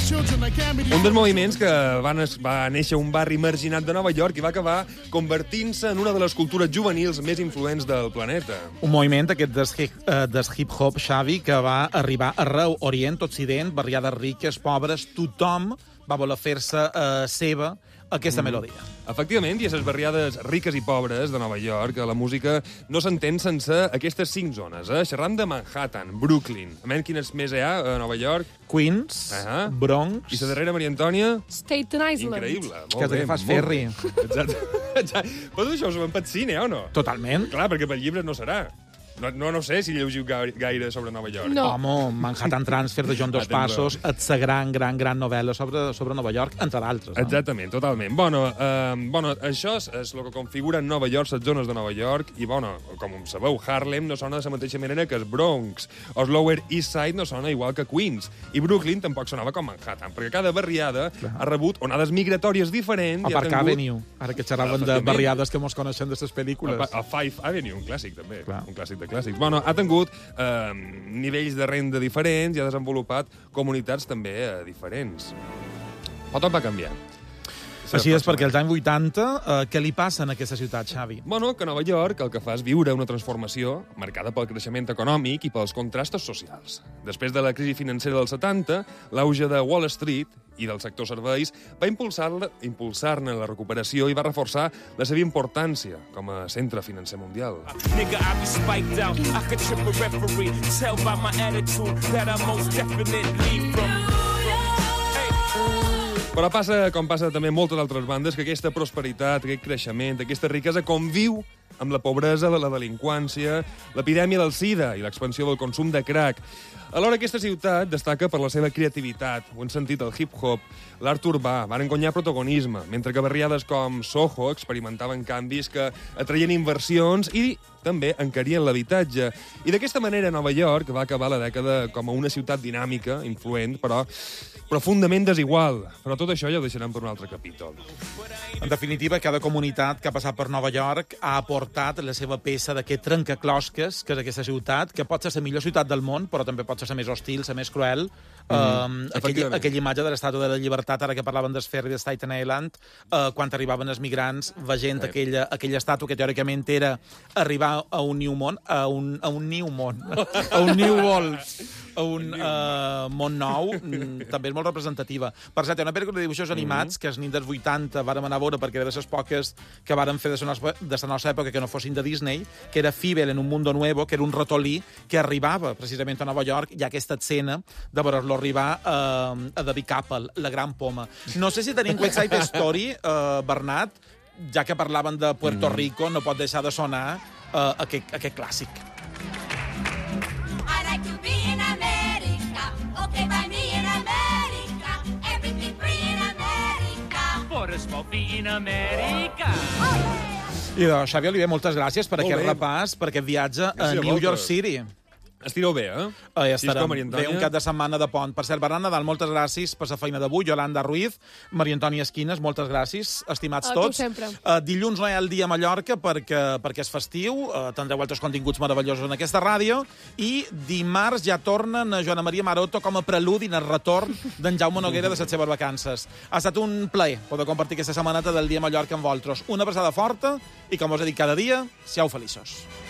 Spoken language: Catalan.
Un dels moviments que va néixer a un barri marginat de Nova York i va acabar convertint-se en una de les cultures juvenils més influents del planeta. Un moviment, aquest del hip-hop, Xavi, que va arribar arreu, Orient, Occident, barriades riques, pobres, tothom va voler fer-se seva aquesta melodia. Efectivament, i a les barriades riques i pobres de Nova York, la música no s'entén sense aquestes 5 zones. Xerram de Manhattan, Brooklyn. A menys quines més hi ha a Nova York? Queens, Bronx... I la darrera, Maria Antònia? Staten Island. Increïble. Que te fas ferri. Exacte. Però tot això ho sabem pel cine, o no? Totalment. Clar, perquè pel llibre no serà. No sé si llegiu gaire sobre Nova York. No. Home, Manhattan Transfer de John Dos Passos, és la gran novel·la sobre Nova York, entre d'altres. Exactament, totalment. Bueno, això és el que configura Nova York, les zones de Nova York, i, com sabeu, Harlem no sona de la mateixa manera que el Bronx, o el Lower East Side no sona igual que Queens, i Brooklyn tampoc sonava com Manhattan, perquè cada barriada ha rebut onades migratòries diferents. A Park Avenue, ara que xerraven de barriades que mos coneixem de les pel·lícules. A Five Avenue, un clàssic, també. Clar. Un clàssic de clàssics. Bueno, ha tingut nivells de renda diferents i ha desenvolupat comunitats també diferents. Però tot va canviar. Així és, perquè als anys 80, què li passa en aquesta ciutat, Xavi? Bueno, que a Nova York el que fa és viure una transformació marcada pel creixement econòmic i pels contrastos socials. Després de la crisi financera dels 70, l'auge de Wall Street i del sector serveis va impulsar-ne la recuperació i va reforçar la seva importància com a centre financer mundial. Nigga, I be spiked out. I could trip a referee. Tell by my attitude that I most definitely from. Però passa, com passa també en moltes altres bandes, que aquesta prosperitat, aquest creixement, aquesta riquesa conviu amb la pobresa, la delinqüència, l'epidèmia del sida i l'expansió del consum de crack. Alhora, aquesta ciutat destaca per la seva creativitat. Ho hem sentit, el hip-hop, l'art urbà, van guanyar protagonisme, mentre que barriades com Soho experimentaven canvis que atraien inversions i també encarien l'habitatge. I d'aquesta manera, Nova York va acabar la dècada com a una ciutat dinàmica, influent, però profundament desigual. Però tot això ja ho deixarem per un altre capítol. En definitiva, cada comunitat que ha passat per Nova York ha aportat la seva peça d'aquest trencaclosques, que és aquesta ciutat, que pot ser la millor ciutat del món, però també pot ser la més hostil, la més cruel. Aquella imatge de l'Estàtua de la Llibertat, ara que parlaven del ferri de Staten Island, quan arribaven els migrants, veient aquella estàtua que teòricament era arribar a un new món, a un new world, a un món nou, també és molt representativa. Per cert, hi ha una pel·lícula de dibuixos animats que els nins dels 80 vàrem anar a veure perquè era de les poques que vàrem fer de la nostra època que no fossin de Disney, que era Fievel en un mundo nuevo, que era un ratolí que arribava precisament a Nova York, i aquesta escena de veure-lo arribar a David Capel, la gran poma. No sé si tenim West Side Story, Bernat, ja que parlaven de Puerto Rico, no pot deixar de sonar aquest clàssic. I like to be in America. Okay, by me in America. Everything free in America. For a small fee in America. I doncs, Xavi Oliver, moltes gràcies per aquest repàs, per aquest viatge a New York City. Estireu bé, eh? Ja estarem bé, un cap de setmana de pont. Per cert, Bernat Nadal, moltes gràcies per la feina d'avui. Yolanda Ruiz, Maria Antònia Esquines, moltes gràcies, estimats tots. A tu sempre. Dilluns no hi ha el dia a Mallorca perquè és festiu, tindreu altres continguts meravellosos en aquesta ràdio, i dimarts ja tornen a Joana Maria Maroto com a preludi en el retorn d'en Jaume Noguera de les seves vacances. Ha estat un plaer poder compartir aquesta setmaneta del dia a Mallorca amb vosaltres. Una abraçada forta i, com us he dit cada dia, siau feliços.